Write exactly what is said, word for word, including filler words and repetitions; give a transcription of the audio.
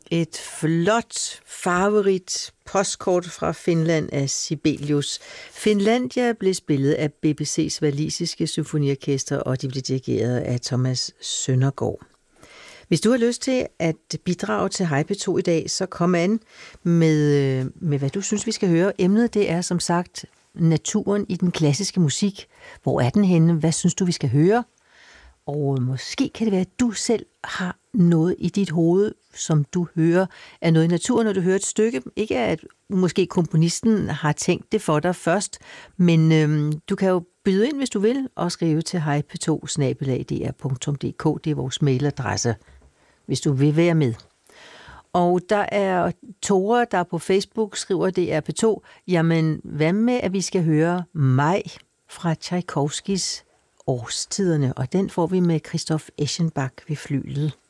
Et flot, farverigt postkort fra Finland af Sibelius. Finlandia blev spillet af B B C's walisiske symfoniorkester, og de blev dirigeret af Thomas Søndergaard. Hvis du har lyst til at bidrage til Hej P to i dag, så kom an med, med, hvad du synes, vi skal høre. Emnet, det er som sagt naturen i den klassiske musik. Hvor er den henne? Hvad synes du, vi skal høre? Og måske kan det være, at du selv har noget i dit hoved, som du hører af noget i naturen, når du hører et stykke. Ikke at måske komponisten har tænkt det for dig først, men øhm, du kan jo byde ind, hvis du vil, og skrive til hej p to bindestreg d r punktum d k. Det er vores mailadresse, hvis du vil være med. Og der er Tore, der på Facebook skriver D R P to. Jamen, hvad med, at vi skal høre Maj fra Tchaikovskis Årstiderne, og den får vi med Christoph Eschenbach ved flyglet.